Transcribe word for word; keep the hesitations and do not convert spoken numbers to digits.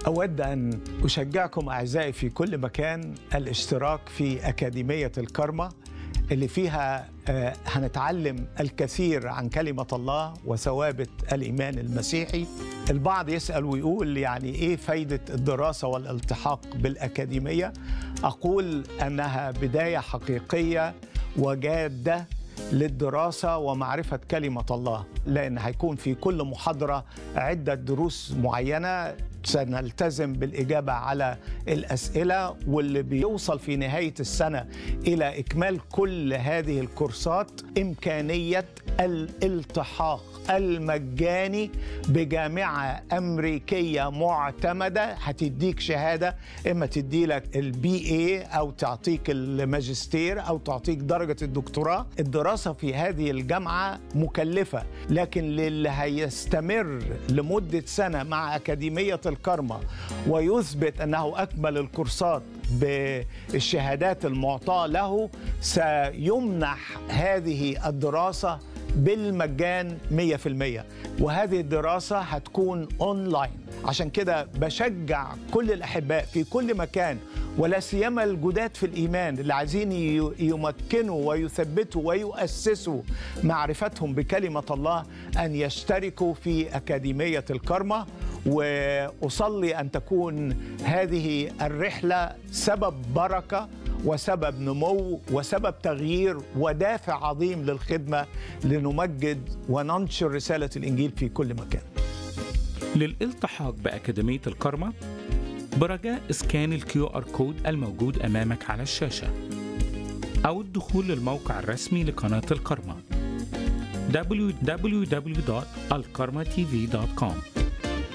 أود أن أشجعكم أعزائي في كل مكان الاشتراك في أكاديمية الكارما اللي فيها هنتعلم الكثير عن كلمة الله وثوابت الإيمان المسيحي. البعض يسأل ويقول يعني إيه فايدة الدراسة والالتحاق بالأكاديمية؟ أقول أنها بداية حقيقية وجادة للدراسة ومعرفة كلمة الله، لأن هيكون في كل محاضرة عدة دروس معينة سنلتزم بالإجابة على الأسئلة، واللي بيوصل في نهاية السنة إلى إكمال كل هذه الكورسات إمكانية الالتحاق المجاني بجامعة أمريكية معتمدة هتديك شهادة، إما تدي لك البي اي أو تعطيك الماجستير أو تعطيك درجة الدكتوراه. الدراسة في هذه الجامعة مكلفة، لكن للي هيستمر لمدة سنة مع أكاديمية الكارما ويثبت أنه أكمل الكورسات بالشهادات المعطاة له سيمنح هذه الدراسة بالمجان مية في المية، وهذه الدراسة هتكون أونلاين. عشان كده بشجع كل الأحباء في كل مكان، ولا سيما الجداد في الإيمان اللي عايزين يمكنوا ويثبتوا ويؤسسوا معرفتهم بكلمة الله، أن يشتركوا في أكاديمية الكارما. وأصلي أن تكون هذه الرحلة سبب بركة وسبب نمو وسبب تغيير ودافع عظيم للخدمة لنمجد وننشر رسالة الإنجيل في كل مكان. للالتحاق بأكاديمية الكارما برجاء اسكان الكيو آر كود الموجود أمامك على الشاشة أو الدخول للموقع الرسمي لقناة الكارما دبليو دبليو دبليو دوت الكارما تي في دوت كوم.